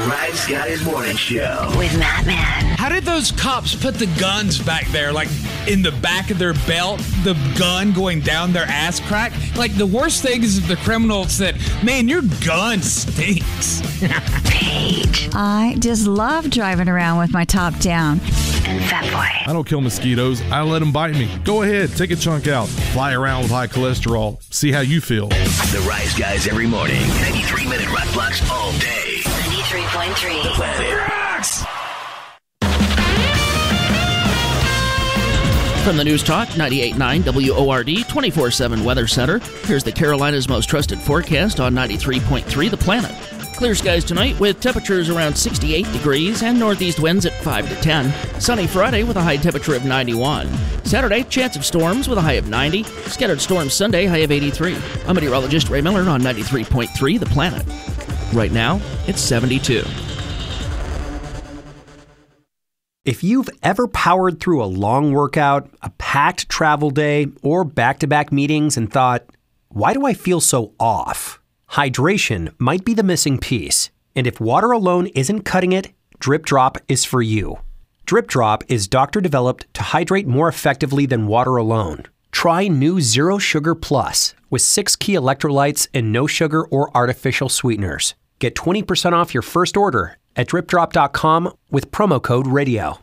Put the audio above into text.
Rise Guys Morning Show with Matt Man. How did those cops put the guns back there, like in the back of their belt, the gun going down their ass crack? Like, the worst thing is if the criminal said, man, your gun stinks. Paige. I just love driving around with my top down. And Fatboy. I don't kill mosquitoes. I let them bite me. Go ahead, take a chunk out. Fly around with high cholesterol. See how you feel. The Rise Guys every morning. 93-minute rock blocks all day. 93.3. The Planet Rocks. From the News Talk 98.9 WORD 24/7 Weather Center, here's the Carolinas' most trusted forecast on 93.3 The Planet. Clear skies tonight with temperatures around 68 degrees and northeast winds at 5 to 10. Sunny Friday with a high temperature of 91. Saturday, chance of storms with a high of 90. Scattered storms Sunday, high of 83. I'm meteorologist Ray Miller on 93.3 The Planet. Right now, it's 72. If you've ever powered through a long workout, a packed travel day, or back-to-back meetings and thought, why do I feel so off? Hydration might be the missing piece. And if water alone isn't cutting it, Drip Drop is for you. Drip Drop is doctor-developed to hydrate more effectively than water alone. Try new Zero Sugar Plus with 6 key electrolytes and no sugar or artificial sweeteners. Get 20% off your first order at dripdrop.com with promo code RADIO.